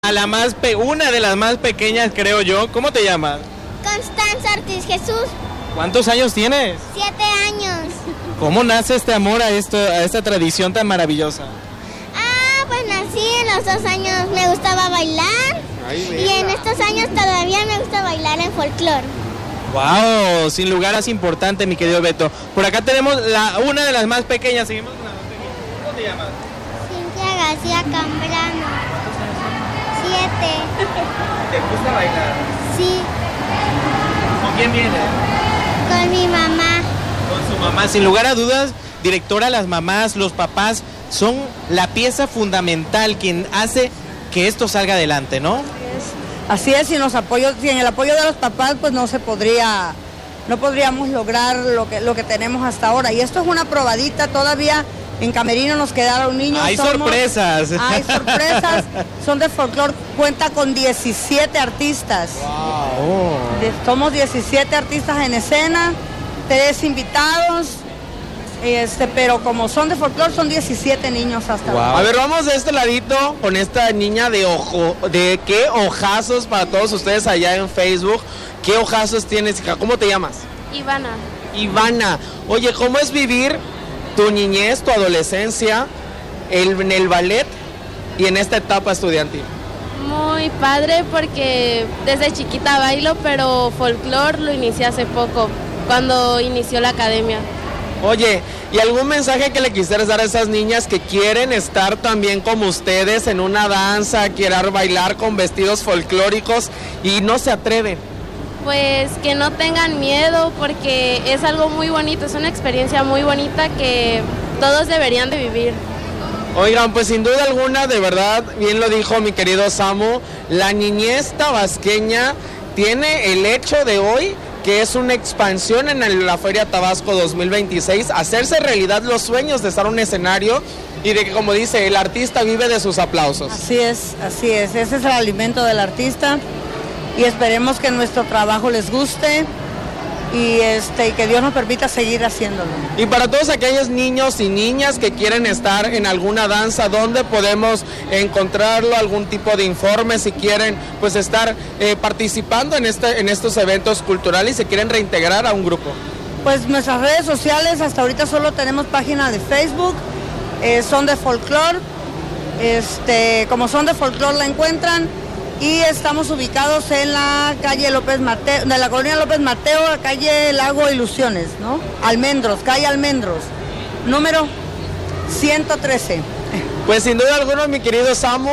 Una de las más pequeñas, creo yo. ¿Cómo te llamas? Constanza Ortiz Jesús. ¿Cuántos años tienes? 7 años. ¿Cómo nace este amor a esta tradición tan maravillosa? Pues nací en los 2 años, me gustaba bailar. Y en estos años todavía me gusta bailar en folclore. ¡Wow! Sin lugar es importante, mi querido Beto. Por acá tenemos una de las más pequeñas. Seguimos con la más pequeña. ¿Cómo te llamas? Cintia García Cambrano. 7. ¿Te gusta bailar? Sí. ¿Con quién vienes? Con mi mamá. Con su mamá. Sin lugar a dudas, directora, las mamás, los papás son la pieza fundamental, quien hace que esto salga adelante, ¿no? Así es, sin el apoyo de los papás, pues no podríamos lograr lo que tenemos hasta ahora. Y esto es una probadita, todavía en Camerino nos quedaron niños. Hay sorpresas. Hay sorpresas, son de folclore, cuenta con 17 artistas. Wow. Somos 17 artistas en escena, 3 invitados. Pero como son de folclore, son 17 niños hasta ahora. A ver, vamos de este ladito con esta niña de qué ojazos para todos ustedes allá en Facebook. ¿Qué ojazos tienes, hija? ¿Cómo te llamas? Ivana. Oye, ¿cómo es vivir tu niñez, tu adolescencia en el ballet y en esta etapa estudiantil? Muy padre porque desde chiquita bailo, pero folclore lo inicié hace poco, cuando inició la academia. Oye, ¿y algún mensaje que le quisieras dar a esas niñas que quieren estar también como ustedes en una danza, querer bailar con vestidos folclóricos y no se atreven? Pues que no tengan miedo porque es algo muy bonito, es una experiencia muy bonita que todos deberían de vivir. Oigan, pues sin duda alguna, de verdad, bien lo dijo mi querido Samu, la niñez tabasqueña tiene el hecho de hoy que es una expansión en la Feria Tabasco 2026, hacerse realidad los sueños de estar en un escenario y de que, como dice, el artista vive de sus aplausos. Así es, ese es el alimento del artista y esperemos que nuestro trabajo les guste y que Dios nos permita seguir haciéndolo. Y para todos aquellos niños y niñas que quieren estar en alguna danza, ¿dónde podemos encontrarlo? ¿Algún tipo de informe si quieren pues estar participando en estos eventos culturales y se quieren reintegrar a un grupo? Pues nuestras redes sociales, hasta ahorita solo tenemos página de Facebook, Son de Folclore, como Son de Folclore la encuentran. Y estamos ubicados en la calle López Mateo, de la colonia López Mateo, la calle Lago Ilusiones, ¿no? Calle Almendros, número 113. Pues sin duda alguna, mi querido Samu,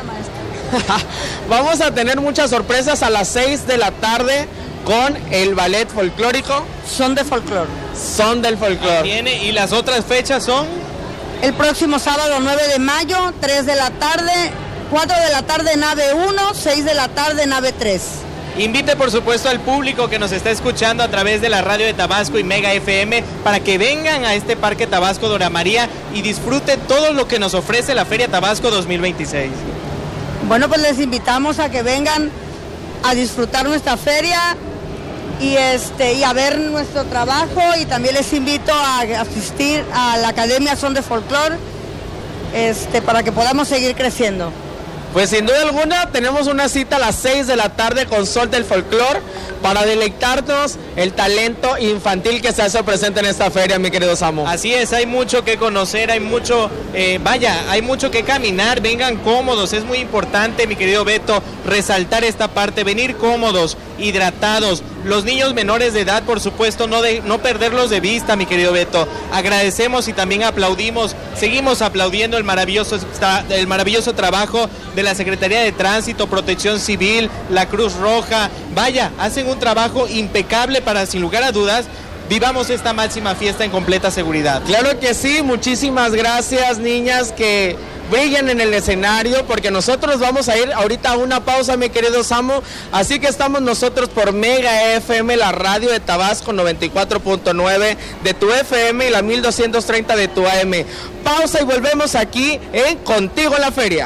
vamos a tener muchas sorpresas a las 6 de la tarde con el ballet folclórico. Son de Folclore. Son del Folclore. ¿Y las otras fechas son? El próximo sábado 9 de mayo, 3 de la tarde, 4 de la tarde nave 1, 6 de la tarde nave 3. Invite por supuesto al público que nos está escuchando a través de la radio de Tabasco y Mega FM para que vengan a este Parque Tabasco Dora María y disfruten todo lo que nos ofrece la Feria Tabasco 2026. Bueno, pues les invitamos a que vengan a disfrutar nuestra feria y a ver nuestro trabajo, y también les invito a asistir a la Academia Son de Folclore para que podamos seguir creciendo. Pues sin duda alguna tenemos una cita a las 6 de la tarde con Sol del Folclore para deleitarnos el talento infantil que se hace presente en esta feria, mi querido Samu. Así es, hay mucho que conocer, hay mucho que caminar, vengan cómodos, es muy importante, mi querido Beto, resaltar esta parte, venir cómodos, hidratados, los niños menores de edad, por supuesto, no perderlos de vista, mi querido Beto. Agradecemos y también aplaudimos, seguimos aplaudiendo el maravilloso trabajo de la Secretaría de Tránsito, Protección Civil, la Cruz Roja. Hacen un trabajo impecable para, sin lugar a dudas, vivamos esta máxima fiesta en completa seguridad. Claro que sí, muchísimas gracias, niñas, que brillen en el escenario, porque nosotros vamos a ir ahorita a una pausa, mi querido Samu, así que estamos nosotros por Mega FM, la radio de Tabasco 94.9 de tu FM y la 1230 de tu AM. Pausa y volvemos aquí en Contigo en la Feria.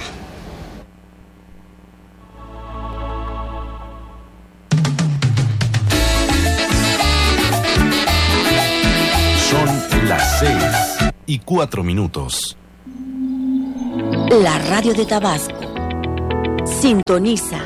Son las 6:04. La radio de Tabasco Sintoniza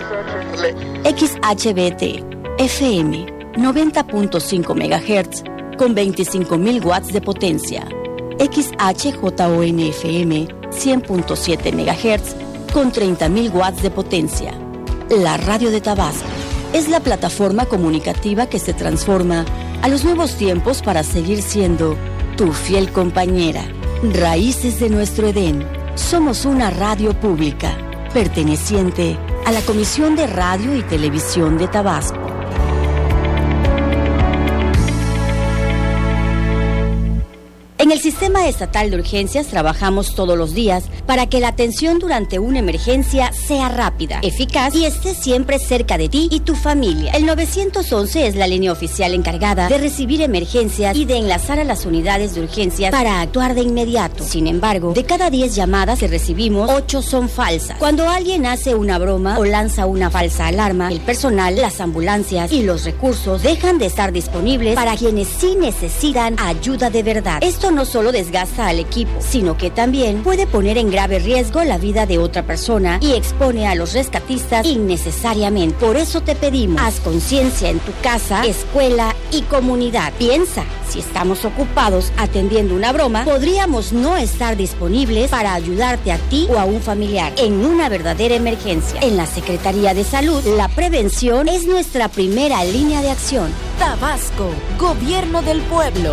XHBT FM 90.5 MHz con 25.000 watts de potencia. XHJON FM 100.7 MHz con 30.000 watts de potencia. La radio de Tabasco es la plataforma comunicativa que se transforma a los nuevos tiempos para seguir siendo tu fiel compañera. Raíces de nuestro Edén. Somos una radio pública perteneciente a la Comisión de Radio y Televisión de Tabasco. En el Sistema Estatal de Urgencias trabajamos todos los días para que la atención durante una emergencia sea rápida, eficaz y esté siempre cerca de ti y tu familia. El 911 es la línea oficial encargada de recibir emergencias y de enlazar a las unidades de urgencias para actuar de inmediato. Sin embargo, de cada 10 llamadas que recibimos, 8 son falsas. Cuando alguien hace una broma o lanza una falsa alarma, el personal, las ambulancias y los recursos dejan de estar disponibles para quienes sí necesitan ayuda de verdad. Esto no solo desgasta al equipo, sino que también puede poner en grave riesgo la vida de otra persona y expone a los rescatistas innecesariamente. Por eso te pedimos, haz conciencia en tu casa, escuela y comunidad. Piensa, si estamos ocupados atendiendo una broma, podríamos no estar disponibles para ayudarte a ti o a un familiar en una verdadera emergencia. En la Secretaría de Salud, la prevención es nuestra primera línea de acción. Tabasco, Gobierno del Pueblo.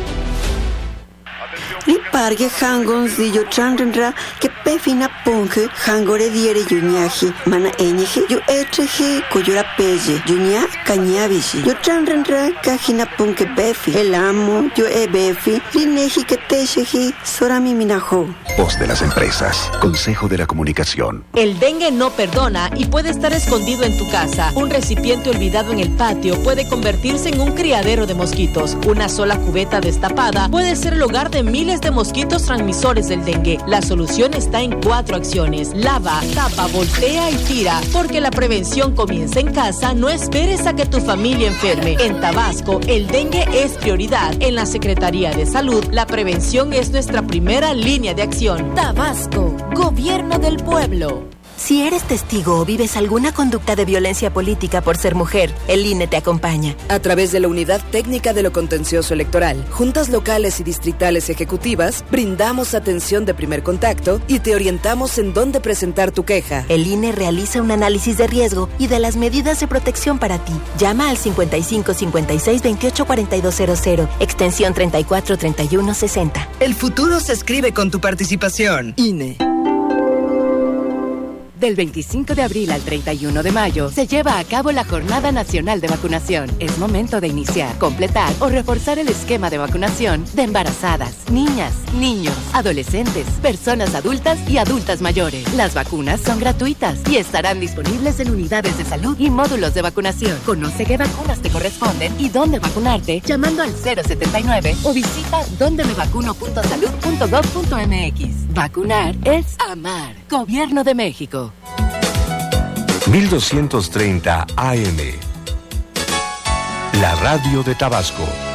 Ripargue hangon zillo chanrenra que pefina ponge hangore diere yuñaji mana eñeje yo echeje coyora pelle yuña cañabishi yo chanrenra cajina ponge befi el amo yo befi rineji que techeji sorami minajo. Voz de las empresas, Consejo de la Comunicación. El dengue no perdona y puede estar escondido en tu casa. Un recipiente olvidado en el patio puede convertirse en un criadero de mosquitos. Una sola cubeta destapada puede ser el hogar de miles de mosquitos transmisores del dengue. La solución está en 4 acciones. Lava, tapa, voltea y tira. Porque la prevención comienza en casa, no esperes a que tu familia enferme. En Tabasco, el dengue es prioridad. En la Secretaría de Salud, la prevención es nuestra primera línea de acción. Tabasco, Gobierno del Pueblo. Si eres testigo o vives alguna conducta de violencia política por ser mujer, el INE te acompaña. A través de la Unidad Técnica de lo Contencioso Electoral, juntas locales y distritales ejecutivas, brindamos atención de primer contacto y te orientamos en dónde presentar tu queja. El INE realiza un análisis de riesgo y de las medidas de protección para ti. Llama al 55 56 28 4200, extensión 34 31 60. El futuro se escribe con tu participación. INE. Del 25 de abril al 31 de mayo se lleva a cabo la Jornada Nacional de Vacunación. Es momento de iniciar, completar o reforzar el esquema de vacunación de embarazadas, niñas, niños, adolescentes, personas adultas y adultas mayores. Las vacunas son gratuitas y estarán disponibles en unidades de salud y módulos de vacunación. Conoce qué vacunas te corresponden y dónde vacunarte llamando al 079 o visita dondemevacuno.salud.gov.mx. Vacunar es amar. Gobierno de México. 1230 AM. La radio de Tabasco.